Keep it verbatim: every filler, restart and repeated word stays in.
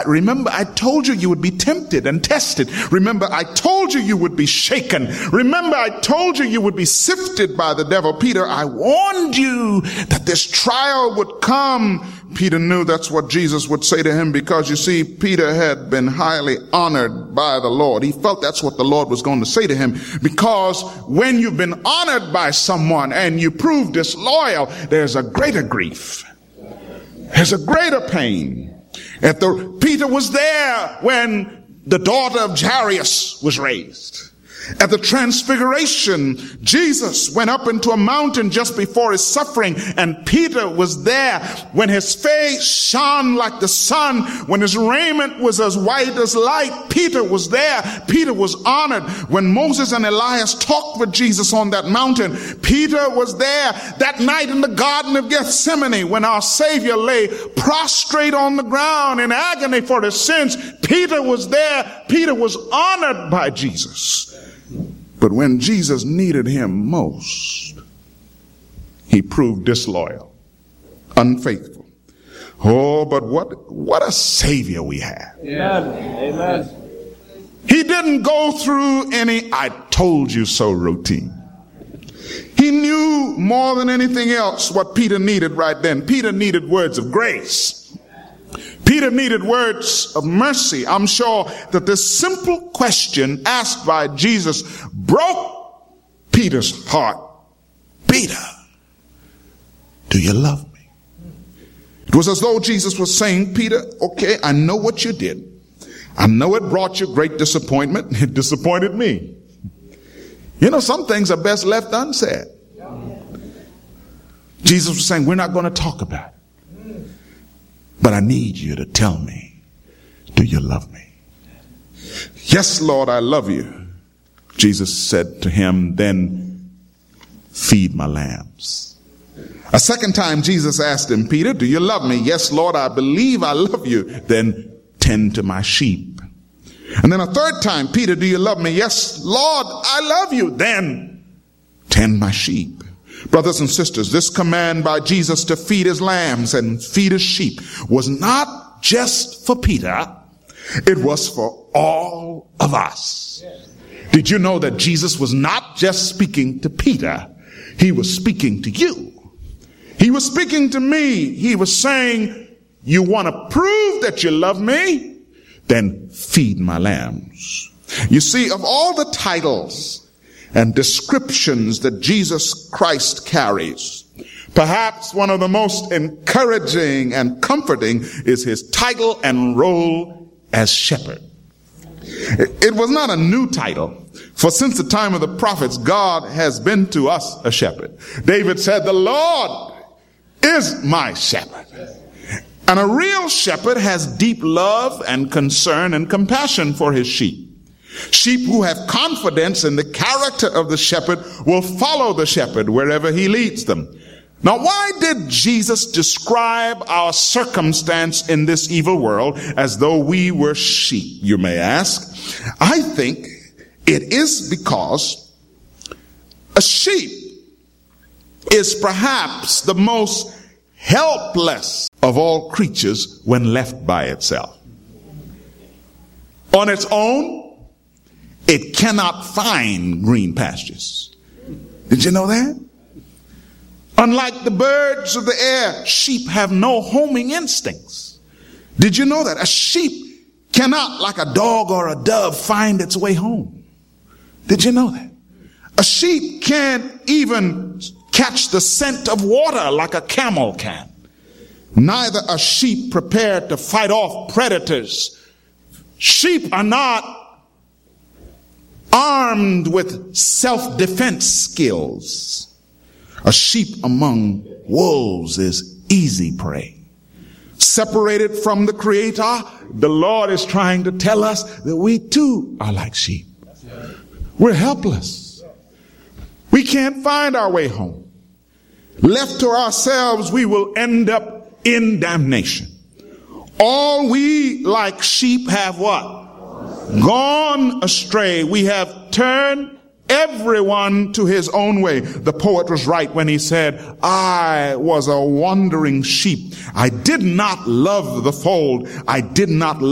Remember, I told you you would be tempted and tested. Remember, I told you you would be shaken. Remember, I told you you would be sifted by the devil. Peter, I warned you that this trial would come. Peter knew that's what Jesus would say to him because, you see, Peter had been highly honored by the Lord. He felt that's what the Lord was going to say to him, because when you've been honored by someone and you prove disloyal, there's a greater grief. There's a greater pain. At the, Peter was there when the daughter of Jairus was raised. At the transfiguration, Jesus went up into a mountain just before his suffering, and Peter was there when his face shone like the sun, when his raiment was as white as light. Peter was there. Peter was honored when Moses and Elias talked with Jesus on that mountain. Peter was there that night in the Garden of Gethsemane when our Savior lay prostrate on the ground in agony for his sins. Peter was there. Peter was honored by Jesus. But when Jesus needed him most, he proved disloyal, unfaithful. Oh, but what, what a Savior we have. Amen. Amen. He didn't go through any "I told you so" routine. He knew more than anything else what Peter needed right then. Peter needed words of grace. Peter needed words of mercy. I'm sure that this simple question asked by Jesus broke Peter's heart. Peter, do you love me? It was as though Jesus was saying, Peter, okay, I know what you did. I know it brought you great disappointment. It disappointed me. You know, some things are best left unsaid. Jesus was saying, we're not going to talk about it. But I need you to tell me, do you love me? Yes, Lord, I love you. Jesus said to him, then feed my lambs. A second time, Jesus asked him, Peter, do you love me? Yes, Lord, I believe I love you. Then tend to my sheep. And then a third time, Peter, do you love me? Yes, Lord, I love you. Then tend my sheep. Brothers and sisters, this command by Jesus to feed his lambs and feed his sheep was not just for Peter. It was for all of us. Did you know that Jesus was not just speaking to Peter? He was speaking to you. He was speaking to me. He was saying, you want to prove that you love me? Then feed my lambs. You see, of all the titles and descriptions that Jesus Christ carries, perhaps one of the most encouraging and comforting is his title and role as shepherd. It was not a new title, for since the time of the prophets, God has been to us a shepherd. David said, the Lord is my shepherd. And a real shepherd has deep love and concern and compassion for his sheep. Sheep who have confidence in the character of the shepherd will follow the shepherd wherever he leads them. Now, why did Jesus describe our circumstance in this evil world as though we were sheep, you may ask? I think it is because a sheep is perhaps the most helpless of all creatures when left by itself. On its own, it cannot find green pastures. Did you know that? Unlike the birds of the air, sheep have no homing instincts. Did you know that? A sheep cannot, like a dog or a dove, find its way home. Did you know that? A sheep can't even catch the scent of water like a camel can. Neither are sheep prepared to fight off predators. Sheep are not armed with self-defense skills. A sheep among wolves is easy prey. Separated from the Creator, the Lord is trying to tell us that we too are like sheep. We're helpless. We can't find our way home. Left to ourselves, we will end up in damnation. All we like sheep have what? Gone astray. We have turned everyone to his own way. The poet was right when he said, I was a wandering sheep. I did not love the fold. I did not love